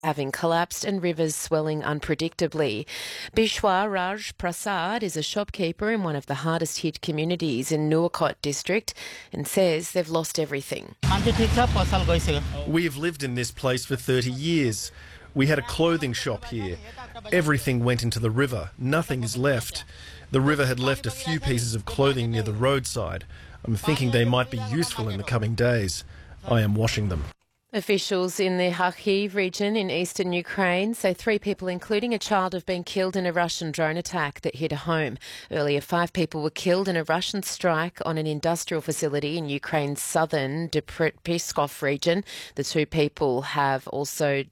having collapsed and rivers swelling unpredictably. Bishwa Raj Prasad is a shopkeeper in one of the hardest hit communities in Nuwakot district and says they've lost everything. We have lived in this place for 30 years. We had a clothing shop here. Everything went into the river. Nothing is left. The river had left a few pieces of clothing near the roadside. I'm thinking they might be useful in the coming days. I am washing them. Officials in the Kharkiv region in eastern Ukraine say 3 people, including a child, have been killed in a Russian drone attack that hit a home. Earlier, 5 people were killed in a Russian strike on an industrial facility in Ukraine's southern Dnipropetrovsk region. The 2 people have also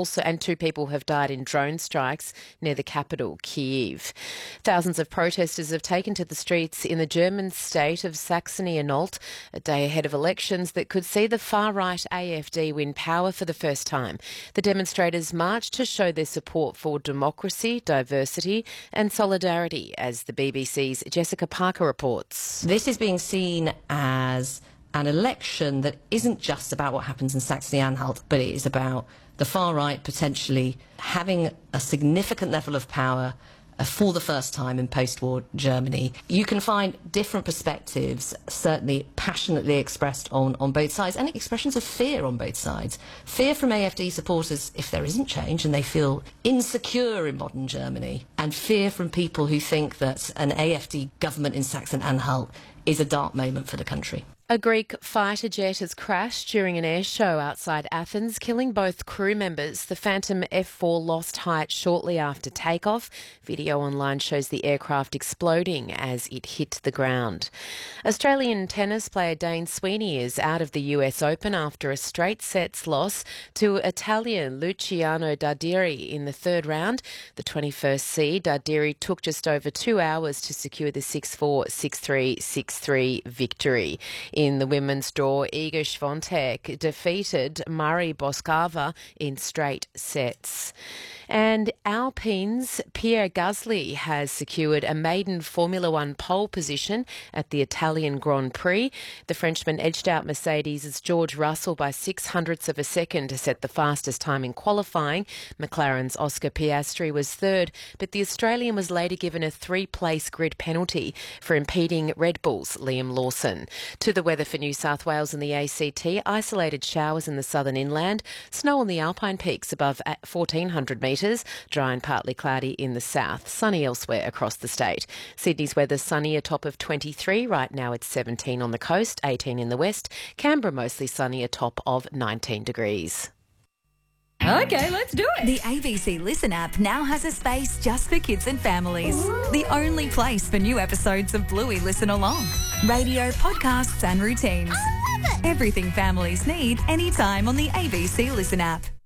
2 people have died in drone strikes near the capital, Kyiv. Thousands of protesters have taken to the streets in the German state of Saxony-Anhalt a day ahead of elections that could see the far-right AfD win power for the first time. The demonstrators marched to show their support for democracy, diversity and solidarity, as the BBC's Jessica Parker reports. This is being seen as an election that isn't just about what happens in Saxony-Anhalt, but it is about the far right potentially having a significant level of power for the first time in post-war Germany. You can find different perspectives, certainly passionately expressed on both sides, and expressions of fear on both sides. Fear from AfD supporters if there isn't change and they feel insecure in modern Germany, and fear from people who think that an AfD government in Saxony-Anhalt is a dark moment for the country. A Greek fighter jet has crashed during an air show outside Athens, killing both crew members. The Phantom F4 lost height shortly after takeoff. Video online shows the aircraft exploding as it hit the ground. Australian tennis player Dane Sweeney is out of the US Open after a straight sets loss to Italian Luciano Darderi in the 3rd round. The 21st seed, Darderi, took just over 2 hours to secure the 6-4, 6-3, 6-3 victory. In the women's draw, Iga Swiatek defeated Mari Boscova in straight sets. And Alpine's Pierre Gasly has secured a maiden Formula One pole position at the Italian Grand Prix. The Frenchman edged out Mercedes' George Russell by 0.06 of a second to set the fastest time in qualifying. McLaren's Oscar Piastri was 3rd, but the Australian was later given a 3-place grid penalty for impeding Red Bull's Liam Lawson. To the weather for New South Wales and the ACT, isolated showers in the southern inland, snow on the Alpine peaks above 1,400 metres, dry and partly cloudy in the south, sunny elsewhere across the state. Sydney's weather sunny, a top of 23. Right now it's 17 on the coast, 18 in the west. Canberra mostly sunny, a top of 19 degrees. Okay, let's do it. The ABC Listen app now has a space just for kids and families. The only place for new episodes of Bluey Listen Along. Radio, podcasts and routines. I love it. Everything families need anytime on the ABC Listen app.